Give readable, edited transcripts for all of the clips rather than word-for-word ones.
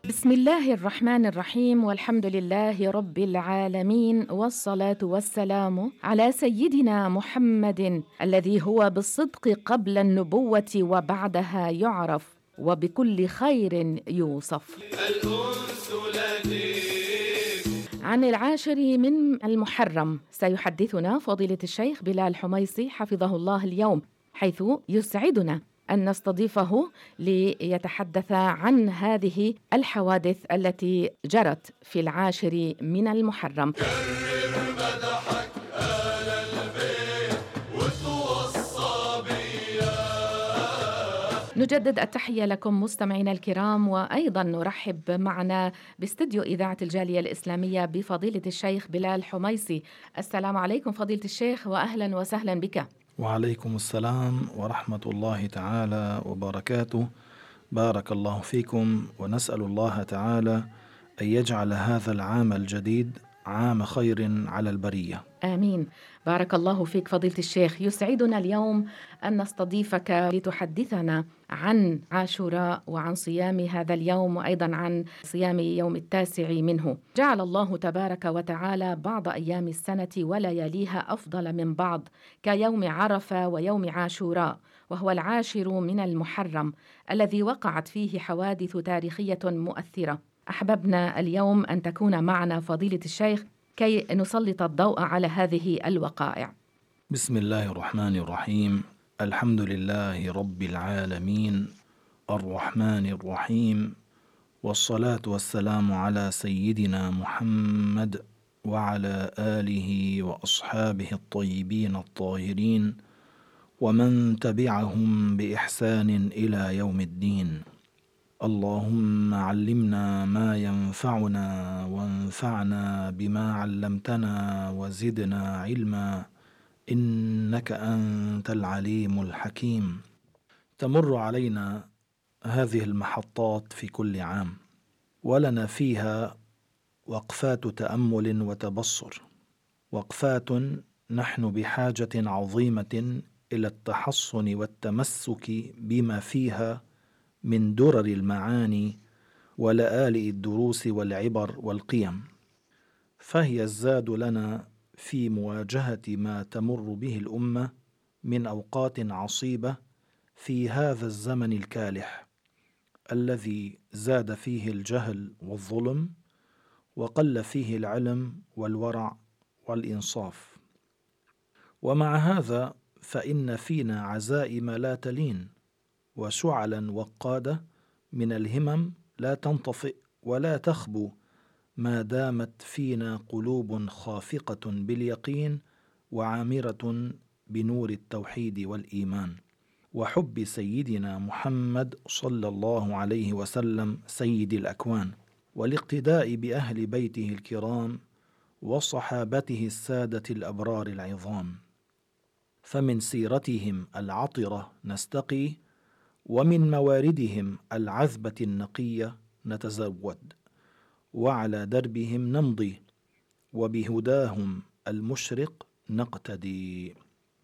بسم الله الرحمن الرحيم، والحمد لله رب العالمين، والصلاة والسلام على سيدنا محمد الذي هو بالصدق قبل النبوة وبعدها يعرف، وبكل خير يوصف. الأنس لطيف. عن العاشر من المحرم سيحدثنا فضيلة الشيخ بلال حميصي حفظه الله اليوم، حيث يسعدنا أن نستضيفه ليتحدث عن هذه الحوادث التي جرت في العاشر من المحرم. كرم مدحك آل البيت وتوصى بيا. نجدد التحية لكم مستمعينا الكرام، وأيضا نرحب معنا باستديو إذاعة الجالية الإسلامية بفضيلة الشيخ بلال حميصي. السلام عليكم فضيلة الشيخ، وأهلا وسهلا بك. وعليكم السلام ورحمة الله تعالى وبركاته. بارك الله فيكم، ونسأل الله تعالى أن يجعل هذا العام الجديد عام خير على البرية. آمين. بارك الله فيك فضيلة الشيخ. يسعدنا اليوم أن نستضيفك لتحدثنا عن عاشوراء وعن صيام هذا اليوم، وأيضا عن صيام يوم التاسع منه. جعل الله تبارك وتعالى بعض أيام السنة ولياليها أفضل من بعض، كيوم عرفة ويوم عاشوراء، وهو العاشر من المحرم الذي وقعت فيه حوادث تاريخية مؤثرة. أحببنا اليوم أن تكون معنا فضيلة الشيخ كي نسلط الضوء على هذه الوقائع. بسم الله الرحمن الرحيم. الحمد لله رب العالمين، الرحمن الرحيم، والصلاة والسلام على سيدنا محمد وعلى آله وأصحابه الطيبين الطاهرين، ومن تبعهم بإحسان إلى يوم الدين. اللهم علمنا ما ينفعنا، وانفعنا بما علمتنا، وزدنا علما، إنك أنت العليم الحكيم. تمر علينا هذه المحطات في كل عام، ولنا فيها وقفات تأمل وتبصر، وقفات نحن بحاجة عظيمة إلى التحصن والتمسك بما فيها من درر المعاني ولآلئ الدروس والعبر والقيم، فهي الزاد لنا في مواجهة ما تمر به الأمة من أوقات عصيبة في هذا الزمن الكالح الذي زاد فيه الجهل والظلم، وقل فيه العلم والورع والإنصاف. ومع هذا فإن فينا عزائم لا تلين، وشعلا وقادة من الهمم لا تنطفئ ولا تخبو، ما دامت فينا قلوب خافقة باليقين وعامرة بنور التوحيد والإيمان وحب سيدنا محمد صلى الله عليه وسلم سيد الأكوان، والاقتداء بأهل بيته الكرام وصحابته السادة الأبرار العظام. فمن سيرتهم العطرة نستقي، ومن مواردهم العذبة النقية نتزود، وعلى دربهم نمضي، وبهداهم المشرق نقتدي.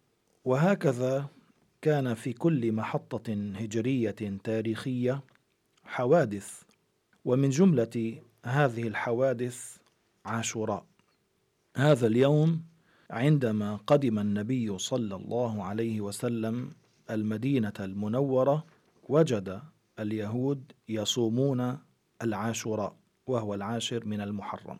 وهكذا كان في كل محطة هجرية تاريخية حوادث، ومن جملة هذه الحوادث عاشوراء. هذا اليوم عندما قدم النبي صلى الله عليه وسلم المدينة المنورة، وجد اليهود يصومون العاشوراء، وهو العاشر من المحرم.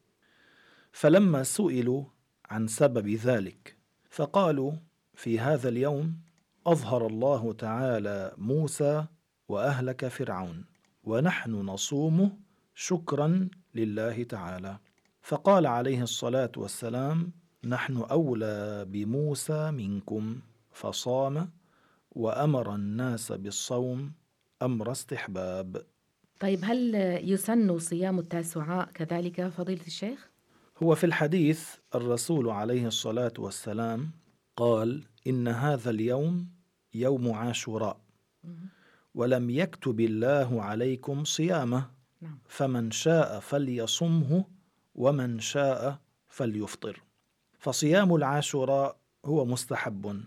فلما سئلوا عن سبب ذلك فقالوا: في هذا اليوم أظهر الله تعالى موسى وأهلك فرعون، ونحن نصومه شكرا لله تعالى. فقال عليه الصلاة والسلام: نحن أولى بموسى منكم، فصام، وأمر الناس بالصوم أمر استحباب. طيب، هل يسن صيام التاسعاء كذلك فضيلة الشيخ؟ هو في الحديث الرسول عليه الصلاة والسلام قال: إن هذا اليوم يوم عاشوراء، ولم يكتب الله عليكم صيامه، فمن شاء فليصمه، ومن شاء فليفطر. فصيام العاشوراء هو مستحب